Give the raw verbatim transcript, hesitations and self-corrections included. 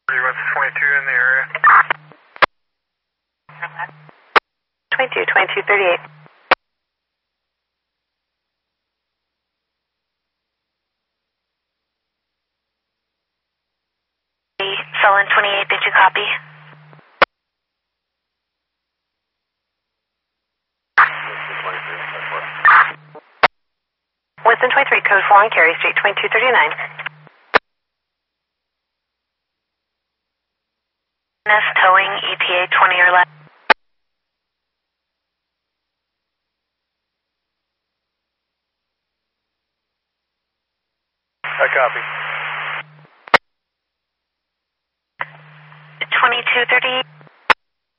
twenty-two in the area. twenty-two, twenty-two thirty-eight. Sullen twenty-eight, did you copy? Winston twenty-three, code four on Cary Street, twenty-two thirty-nine. N S towing, E T A twenty or less. I copy. twenty-two thirty-eight.